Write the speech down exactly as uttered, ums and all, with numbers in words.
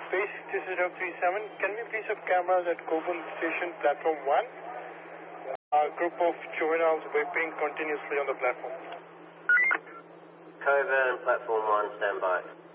Base six zero three seven, can we please have cameras at Koban Station, Platform one? A group of juveniles vaping continuously on the platform. Coburn, Platform one, stand by.